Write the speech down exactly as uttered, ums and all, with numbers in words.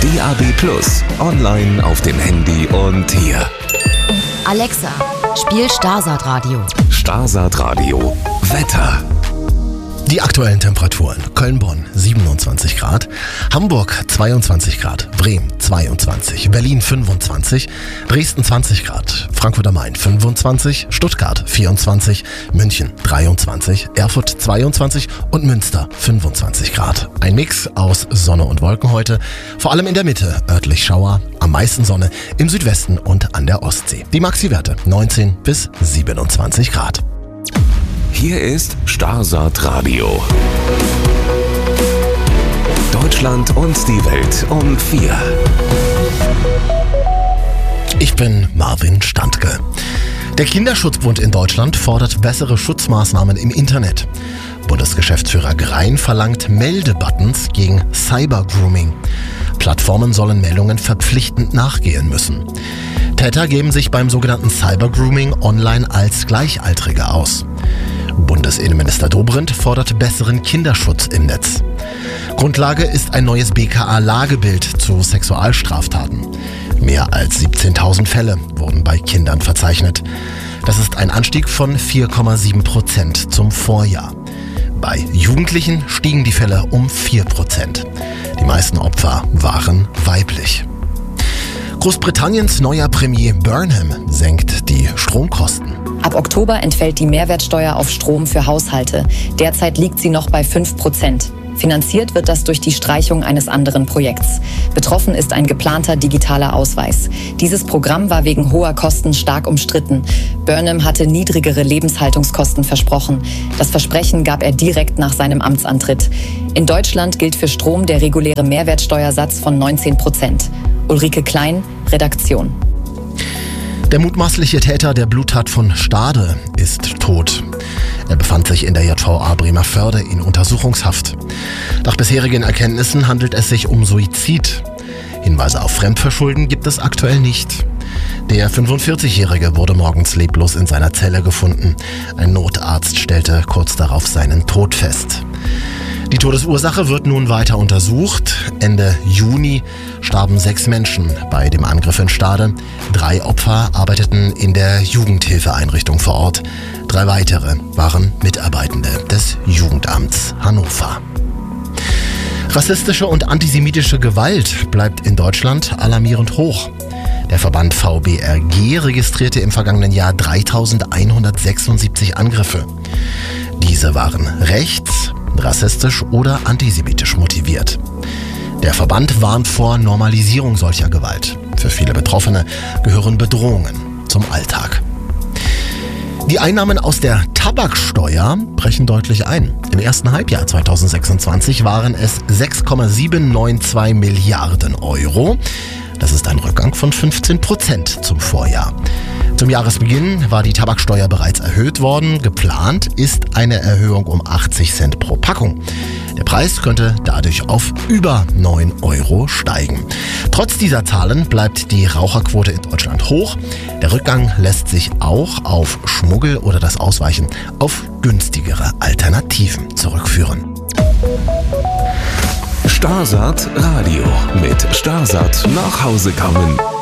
D A B plus, online auf dem Handy und hier. Alexa, spiel Starsat Radio. Starsat Radio Wetter. Die aktuellen Temperaturen: Köln-Bonn siebenundzwanzig Grad, Hamburg zweiundzwanzig Grad, Bremen zweiundzwanzig, Berlin fünfundzwanzig, Dresden zwanzig Grad, Frankfurt am Main fünfundzwanzig, Stuttgart vierundzwanzig, München dreiundzwanzig, Erfurt zweiundzwanzig und Münster fünfundzwanzig Grad. Ein Mix aus Sonne und Wolken heute, vor allem in der Mitte örtlich Schauer, am meisten Sonne im Südwesten und an der Ostsee. Die Maxi-Werte neunzehn bis siebenundzwanzig Grad. Hier ist Starsat Radio. Deutschland und die Welt um vier. Ich bin Marvin Standke. Der Kinderschutzbund in Deutschland fordert bessere Schutzmaßnahmen im Internet. Bundesgeschäftsführer Grein verlangt Meldebuttons gegen Cybergrooming. Plattformen sollen Meldungen verpflichtend nachgehen müssen. Täter geben sich beim sogenannten Cybergrooming online als Gleichaltrige aus. Bundesinnenminister Dobrindt fordert besseren Kinderschutz im Netz. Grundlage ist ein neues B K A-Lagebild zu Sexualstraftaten. Mehr als siebzehntausend Fälle wurden bei Kindern verzeichnet. Das ist ein Anstieg von vier Komma sieben Prozent zum Vorjahr. Bei Jugendlichen stiegen die Fälle um vier Prozent. Die meisten Opfer waren weiblich. Großbritanniens neuer Premier Burnham senkt die Stromkosten. Ab Oktober entfällt die Mehrwertsteuer auf Strom für Haushalte. Derzeit liegt sie noch bei fünf Prozent. Finanziert wird das durch die Streichung eines anderen Projekts. Betroffen ist ein geplanter digitaler Ausweis. Dieses Programm war wegen hoher Kosten stark umstritten. Burnham hatte niedrigere Lebenshaltungskosten versprochen. Das Versprechen gab er direkt nach seinem Amtsantritt. In Deutschland gilt für Strom der reguläre Mehrwertsteuersatz von neunzehn Prozent. Ulrike Klein, Redaktion. Der mutmaßliche Täter der Bluttat von Stade ist tot. Er befand sich in der J V A Bremervörde in Untersuchungshaft. Nach bisherigen Erkenntnissen handelt es sich um Suizid. Hinweise auf Fremdverschulden gibt es aktuell nicht. Der fünfundvierzigjährige wurde morgens leblos in seiner Zelle gefunden. Ein Notarzt stellte kurz darauf seinen Tod fest. Die Todesursache wird nun weiter untersucht. Ende Juni starben sechs Menschen bei dem Angriff in Stade. Drei Opfer arbeiteten in der Jugendhilfeeinrichtung vor Ort. Drei weitere waren Mitarbeitende des Jugendamts Hannover. Rassistische und antisemitische Gewalt bleibt in Deutschland alarmierend hoch. Der Verband V B R G registrierte im vergangenen Jahr dreitausendeinhundertsechsundsiebzig Angriffe. Diese waren rechts, rassistisch oder antisemitisch motiviert. Der Verband warnt vor Normalisierung solcher Gewalt. Für viele Betroffene gehören Bedrohungen zum Alltag. Die Einnahmen aus der Tabaksteuer brechen deutlich ein. Im ersten Halbjahr zweitausendsechsundzwanzig waren es sechs Komma siebenhundertzweiundneunzig Milliarden Euro. Das ist ein Rückgang von fünfzehn Prozent zum Vorjahr. Zum Jahresbeginn war die Tabaksteuer bereits erhöht worden. Geplant ist eine Erhöhung um achtzig Cent pro Packung. Der Preis könnte dadurch auf über neun Euro steigen. Trotz dieser Zahlen bleibt die Raucherquote in Deutschland hoch. Der Rückgang lässt sich auch auf Schmuggel oder das Ausweichen auf günstigere Alternativen zurückführen. Starsat Radio mit Starsat nach Hause kommen.